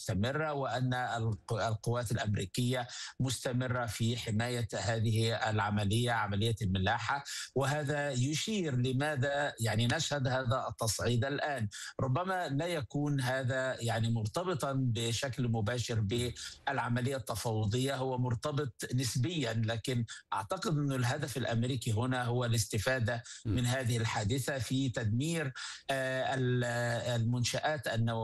مستمرة، وأن القوات الأمريكية مستمرة في حماية هذه العملية، عملية الملاحة. وهذا يشير لماذا يعني نشهد هذا التصعيد الآن. ربما لا يكون هذا يعني مرتبطا بشكل مباشر بالعملية التفاوضية، هو مرتبط نسبيا، لكن أعتقد أن الهدف الأمريكي هنا هو الاستفادة من هذه الحادثة في تدمير المنشآت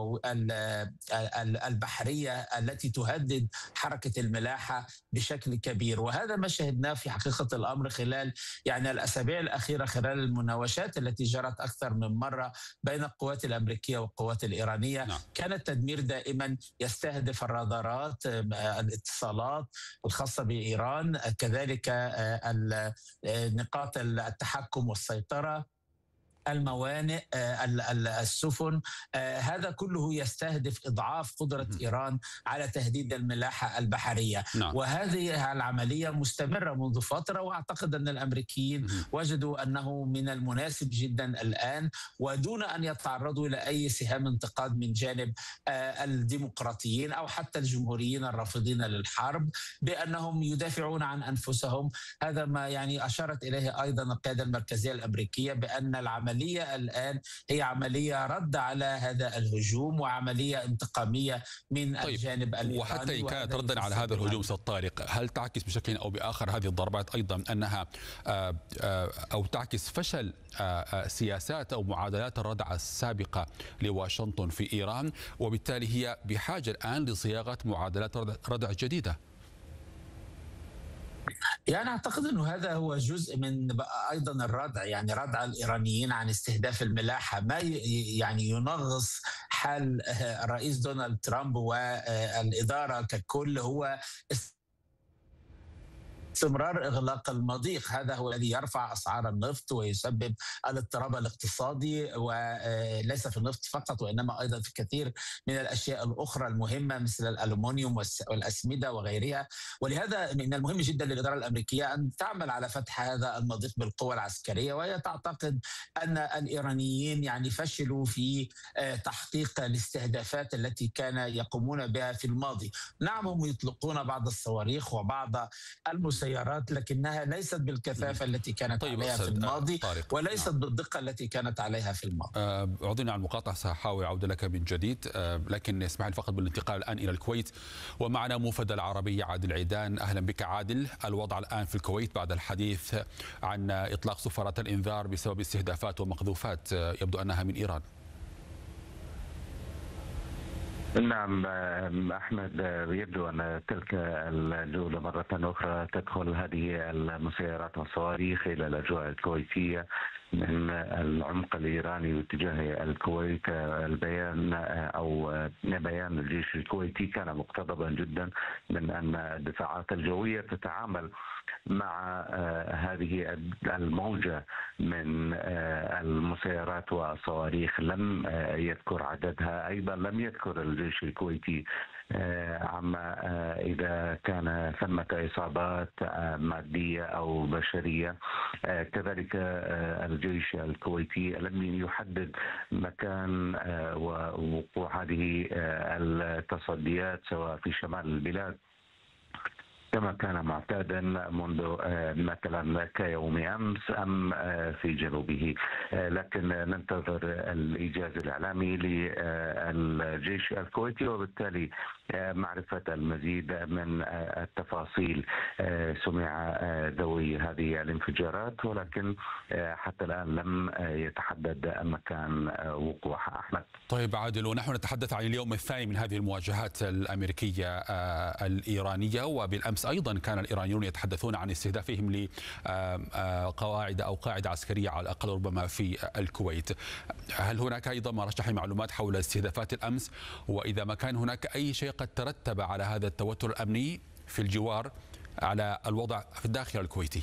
البحرية التي تهدد حركة الملاحة بشكل كبير. وهذا ما شهدناه في حقيقة الأمر خلال يعني الأسابيع الأخيرة، خلال المناوشات التي جرت أكثر من مرة بين القوات الأمريكية والقوات الإيرانية. نعم. كان التدمير دائما يستهدف الرادارات، الاتصالات الخاصة بإيران، كذلك نقاط التحكم والسيطرة، الموانئ، السفن. هذا كله يستهدف إضعاف قدرة إيران على تهديد الملاحة البحرية. نعم. وهذه العملية مستمرة منذ فترة، وأعتقد أن الأمريكيين وجدوا أنه من المناسب جدا الآن، ودون أن يتعرضوا إلى أي سهام انتقاد من جانب الديمقراطيين أو حتى الجمهوريين الرافضين للحرب، بأنهم يدافعون عن أنفسهم. هذا ما يعني أشارت إليه أيضا القيادة المركزية الأمريكية، بأن العملية الآن هي عملية رد على هذا الهجوم وعملية انتقامية من الجانب الإيراني. وحتى إن كانت ردا على هذا الهجوم أستاذ طارق، هل تعكس بشكل أو بآخر هذه الضربات أيضا أنها أو تعكس فشل سياسات أو معادلات الردع السابقة لواشنطن في إيران، وبالتالي هي بحاجة الآن لصياغة معادلات ردع جديدة؟ يعني أعتقد أنه هذا هو جزء من أيضا الردع، يعني ردع الإيرانيين عن استهداف الملاحة، ما يعني ينغص حال الرئيس دونالد ترامب والإدارة ككل هو استمرار إغلاق المضيق. هذا هو الذي يرفع أسعار النفط ويسبب الاضطراب الاقتصادي، وليس في النفط فقط وإنما أيضا في كثير من الأشياء الأخرى المهمة مثل الألومنيوم والأسمدة وغيرها. ولهذا من المهم جدا للإدارة الأمريكية أن تعمل على فتح هذا المضيق بالقوة العسكرية، وهي تعتقد أن الإيرانيين يعني فشلوا في تحقيق الاستهدافات التي كان يقومون بها في الماضي. نعم، هم يطلقون بعض الصواريخ وبعض المسيرات، لكنها ليست بالكثافة التي كانت عليها في الماضي، وليست بالدقة التي كانت عليها في الماضي. عذرنا على المقاطعة، سأحاول العودة لك من جديد، لكن اسمح لي فقط بالانتقال الآن إلى الكويت، ومعنا موفد العربية عادل عيدان. أهلا بك عادل. الوضع الآن في الكويت بعد الحديث عن إطلاق صفارات الإنذار بسبب استهدافات ومقذوفات يبدو أنها من إيران. نعم أحمد، يبدو أن تلك الجولة مرة أخرى تدخل هذه المسيرات والصواريخ إلى الأجواء الكويتية من العمق الإيراني باتجاه الكويت. البيان أو بيان الجيش الكويتي كان مقتضبا جدا من أن الدفاعات الجوية تتعامل مع هذه الموجة من المسيرات والصواريخ. لم يذكر عددها، أيضا لم يذكر الجيش الكويتي عما إذا كان ثمة إصابات مادية أو بشرية. كذلك الجيش الكويتي لم يحدد مكان ووقوع هذه التصديات سواء في شمال البلاد كما كان معتادا منذ مثلا كيوم أمس أم في جنوبه، لكن ننتظر الإيجاز الإعلامي للجيش الكويتي وبالتالي معرفة المزيد من التفاصيل. سمع ذوي هذه الانفجارات، ولكن حتى الآن لم يتحدد مكان وقوعها. أحمد. طيب عادل، ونحن نتحدث عن اليوم الثاني من هذه المواجهات الأمريكية الإيرانية، وبالأمس أيضا كان الإيرانيون يتحدثون عن استهدافهم لقواعد أو قاعدة عسكرية على الأقل ربما في الكويت. هل هناك أيضا ما رشح معلومات حول استهدافات الأمس، وإذا ما كان هناك أي شيء قد ترتب على هذا التوتر الأمني في الجوار على الوضع في الداخل الكويتي؟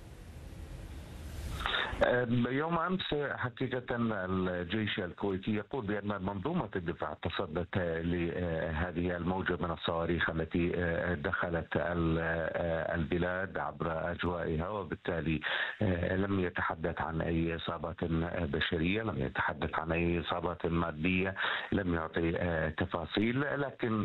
يوم أمس حقيقة الجيش الكويتي يقول بأن منظومة الدفاع تصدت لهذه الموجة من الصواريخ التي دخلت البلاد عبر أجوائها، وبالتالي لم يتحدث عن أي إصابات بشرية، لم يتحدث عن أي إصابات مادية، لم يعطي تفاصيل. لكن